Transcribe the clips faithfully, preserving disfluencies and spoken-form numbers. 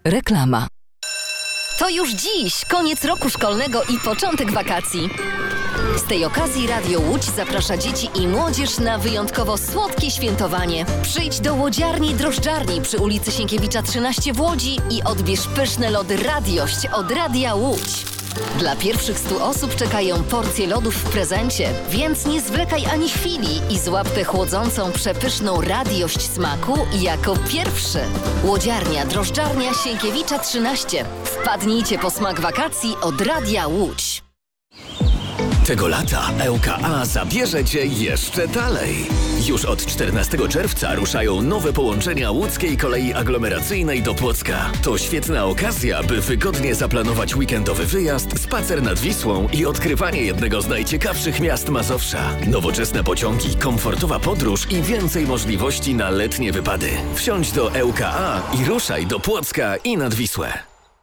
Reklama. To już dziś koniec roku szkolnego i początek wakacji. Z tej okazji Radio Łódź zaprasza dzieci i młodzież na wyjątkowo słodkie świętowanie. Przyjdź do łodziarni Drożdżarni przy ulicy Sienkiewicza trzynaście w Łodzi i odbierz pyszne lody Radiość od Radia Łódź. Dla pierwszych stu osób czekają porcje lodów w prezencie, więc nie zwlekaj ani chwili i złap tę chłodzącą, przepyszną radiość smaku jako pierwszy. Łodziarnia Drożdżarnia Sienkiewicza trzynaście. Wpadnijcie po smak wakacji od Radia Łódź. Tego lata E U K A zabierze Cię jeszcze dalej. Już od czternastego czerwca ruszają nowe połączenia łódzkiej kolei aglomeracyjnej do Płocka. To świetna okazja, by wygodnie zaplanować weekendowy wyjazd, spacer nad Wisłą i odkrywanie jednego z najciekawszych miast Mazowsza. Nowoczesne pociągi, komfortowa podróż i więcej możliwości na letnie wypady. Wsiądź do E U K A i ruszaj do Płocka i nad Wisłę.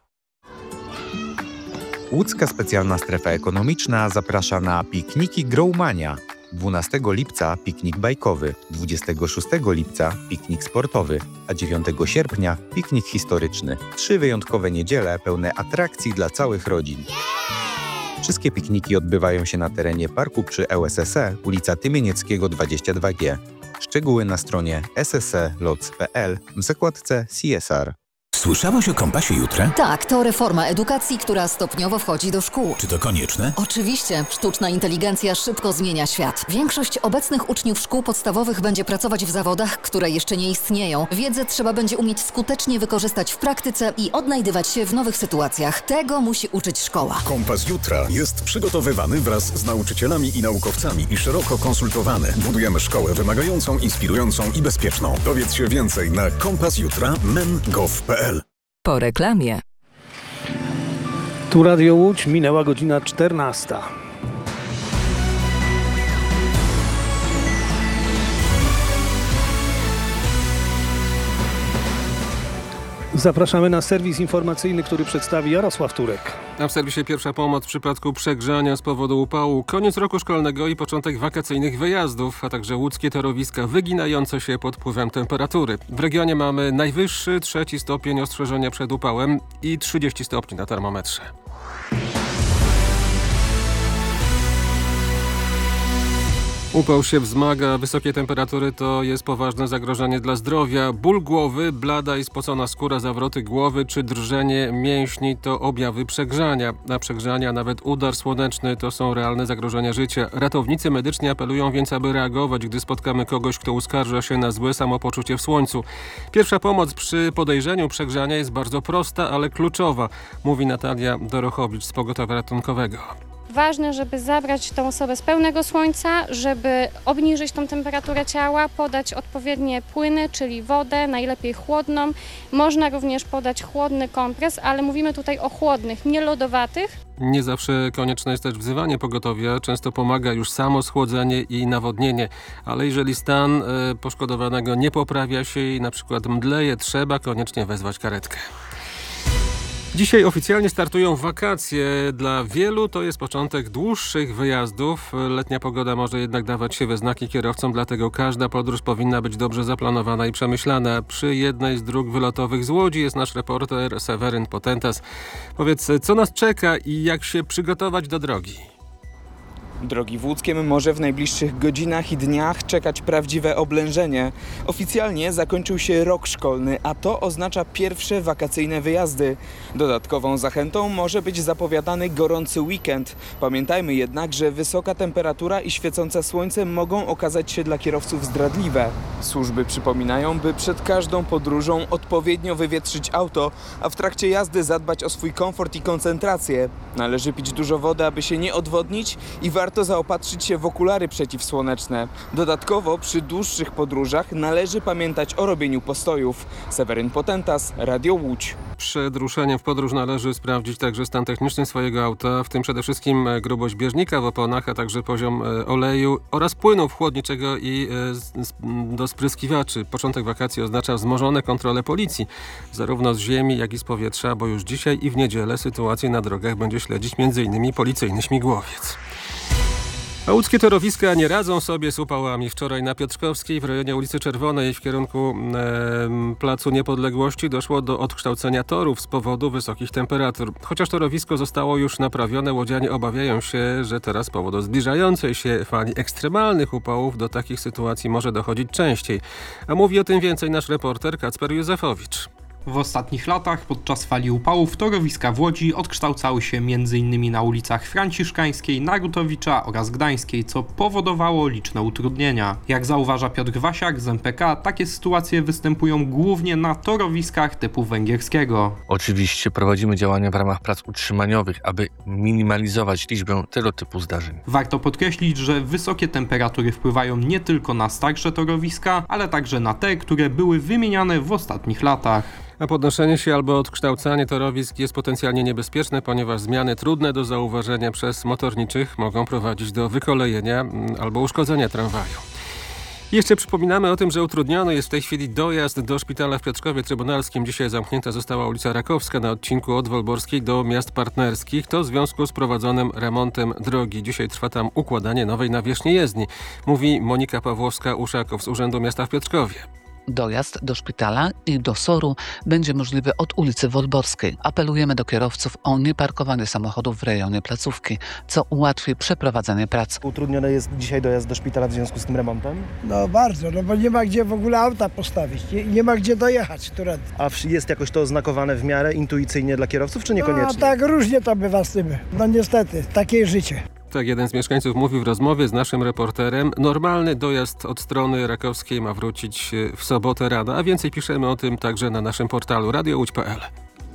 Łódzka Specjalna Strefa Ekonomiczna zaprasza na pikniki Growmania. dwunastego lipca piknik bajkowy, dwudziestego szóstego lipca piknik sportowy, a dziewiątego sierpnia piknik historyczny. Trzy wyjątkowe niedziele pełne atrakcji dla całych rodzin. Wszystkie pikniki odbywają się na terenie parku przy E U S S E, ulica Tymienieckiego dwadzieścia dwa G. Szczegóły na stronie s s e loc kropka p l w zakładce C S R. Słyszałaś o Kompasie Jutra? Tak, to reforma edukacji, która stopniowo wchodzi do szkół. Czy to konieczne? Oczywiście. Sztuczna inteligencja szybko zmienia świat. Większość obecnych uczniów szkół podstawowych będzie pracować w zawodach, które jeszcze nie istnieją. Wiedzę trzeba będzie umieć skutecznie wykorzystać w praktyce i odnajdywać się w nowych sytuacjach. Tego musi uczyć szkoła. Kompas Jutra jest przygotowywany wraz z nauczycielami i naukowcami i szeroko konsultowany. Budujemy szkołę wymagającą, inspirującą i bezpieczną. Dowiedz się więcej na kompas jutra kropka men kropka gov kropka p l. Po reklamie. Tu Radio Łódź, minęła godzina czternasta. Zapraszamy na serwis informacyjny, który przedstawi Jarosław Turek. A w serwisie pierwsza pomoc w przypadku przegrzania z powodu upału, koniec roku szkolnego i początek wakacyjnych wyjazdów, a także łódzkie torowiska wyginające się pod wpływem temperatury. W regionie mamy najwyższy trzeci stopień ostrzeżenia przed upałem i trzydzieści stopni na termometrze. Upał się wzmaga, wysokie temperatury to jest poważne zagrożenie dla zdrowia. Ból głowy, blada i spocona skóra, zawroty głowy czy drżenie mięśni to objawy przegrzania. A przegrzania, nawet udar słoneczny to są realne zagrożenia życia. Ratownicy medyczni apelują więc, aby reagować, gdy spotkamy kogoś, kto uskarża się na złe samopoczucie w słońcu. Pierwsza pomoc przy podejrzeniu przegrzania jest bardzo prosta, ale kluczowa, mówi Natalia Dorochowicz z Pogotowia Ratunkowego. Ważne, żeby zabrać tą osobę z pełnego słońca, żeby obniżyć tą temperaturę ciała, podać odpowiednie płyny, czyli wodę, najlepiej chłodną. Można również podać chłodny kompres, ale mówimy tutaj o chłodnych, nie lodowatych. Nie zawsze konieczne jest też wzywanie pogotowia. Często pomaga już samo schłodzenie i nawodnienie. Ale jeżeli stan y, poszkodowanego nie poprawia się i na przykład mdleje, trzeba koniecznie wezwać karetkę. Dzisiaj oficjalnie startują wakacje. Dla wielu to jest początek dłuższych wyjazdów. Letnia pogoda może jednak dawać się we znaki kierowcom, dlatego każda podróż powinna być dobrze zaplanowana i przemyślana. Przy jednej z dróg wylotowych z Łodzi jest nasz reporter Seweryn Potentas. Powiedz, co nas czeka i jak się przygotować do drogi? Drogi w Łódzkiem może w najbliższych godzinach i dniach czekać prawdziwe oblężenie. Oficjalnie zakończył się rok szkolny, a to oznacza pierwsze wakacyjne wyjazdy. Dodatkową zachętą może być zapowiadany gorący weekend. Pamiętajmy jednak, że wysoka temperatura i świecące słońce mogą okazać się dla kierowców zdradliwe. Służby przypominają, by przed każdą podróżą odpowiednio wywietrzyć auto, a w trakcie jazdy zadbać o swój komfort i koncentrację. Należy pić dużo wody, aby się nie odwodnić i warto Warto zaopatrzyć się w okulary przeciwsłoneczne. Dodatkowo przy dłuższych podróżach należy pamiętać o robieniu postojów. Seweryn Potentas, Radio Łódź. Przed ruszeniem w podróż należy sprawdzić także stan techniczny swojego auta, w tym przede wszystkim grubość bieżnika w oponach, a także poziom oleju oraz płynu chłodniczego i do spryskiwaczy. Początek wakacji oznacza wzmożone kontrole policji, zarówno z ziemi, jak i z powietrza, bo już dzisiaj i w niedzielę sytuację na drogach będzie śledzić między innymi policyjny śmigłowiec. A łódzkie torowiska nie radzą sobie z upałami. Wczoraj na Piotrkowskiej w rejonie ulicy Czerwonej w kierunku e, Placu Niepodległości doszło do odkształcenia torów z powodu wysokich temperatur. Chociaż torowisko zostało już naprawione, łodzianie obawiają się, że teraz z powodu zbliżającej się fali ekstremalnych upałów do takich sytuacji może dochodzić częściej. A mówi o tym więcej nasz reporter Kacper Józefowicz. W ostatnich latach podczas fali upałów torowiska w Łodzi odkształcały się między innymi na ulicach Franciszkańskiej, Narutowicza oraz Gdańskiej, co powodowało liczne utrudnienia. Jak zauważa Piotr Wasiak z M P K, takie sytuacje występują głównie na torowiskach typu węgierskiego. Oczywiście prowadzimy działania w ramach prac utrzymaniowych, aby minimalizować liczbę tego typu zdarzeń. Warto podkreślić, że wysokie temperatury wpływają nie tylko na starsze torowiska, ale także na te, które były wymieniane w ostatnich latach. A podnoszenie się albo odkształcanie torowisk jest potencjalnie niebezpieczne, ponieważ zmiany trudne do zauważenia przez motorniczych mogą prowadzić do wykolejenia albo uszkodzenia tramwaju. Jeszcze przypominamy o tym, że utrudniony jest w tej chwili dojazd do szpitala w Piotrkowie Trybunalskim. Dzisiaj zamknięta została ulica Rakowska na odcinku od Wolborskiej do Miast Partnerskich. To w związku z prowadzonym remontem drogi. Dzisiaj trwa tam układanie nowej nawierzchni jezdni, mówi Monika Pawłowska-Uszakow z Urzędu Miasta w Piotrkowie. Dojazd do szpitala i do soru będzie możliwy od ulicy Wolborskiej. Apelujemy do kierowców o nieparkowanie samochodów w rejonie placówki, co ułatwi przeprowadzenie prac. Utrudniony jest dzisiaj dojazd do szpitala w związku z tym remontem? No bardzo, no bo nie ma gdzie w ogóle auta postawić, nie, nie ma gdzie dojechać. Którędy. A jest jakoś to oznakowane w miarę intuicyjnie dla kierowców, czy niekoniecznie? No tak różnie to bywa z tym. No niestety, takie życie. Tak jeden z mieszkańców mówił w rozmowie z naszym reporterem. Normalny dojazd od strony Rakowskiej ma wrócić w sobotę rano, a więcej piszemy o tym także na naszym portalu radio łódź kropka p l.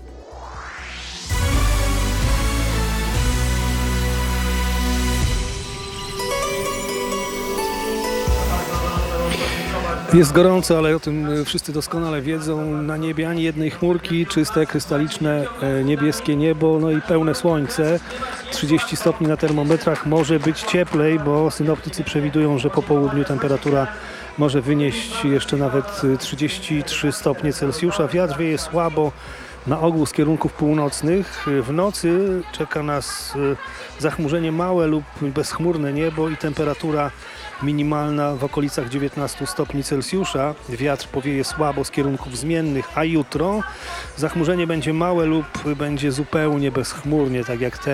Jest gorąco, ale o tym wszyscy doskonale wiedzą. Na niebie ani jednej chmurki, czyste, krystaliczne, niebieskie niebo, no i pełne słońce. trzydzieści stopni na termometrach, może być cieplej, bo synoptycy przewidują, że po południu temperatura może wynieść jeszcze nawet trzydzieści trzy stopnie Celsjusza. Wiatr wieje słabo, na ogół z kierunków północnych. W nocy czeka nas zachmurzenie małe lub bezchmurne niebo i temperatura minimalna w okolicach dziewiętnaście stopni Celsjusza. Wiatr powieje słabo z kierunków zmiennych, a jutro zachmurzenie będzie małe lub będzie zupełnie bezchmurnie, tak jak teraz.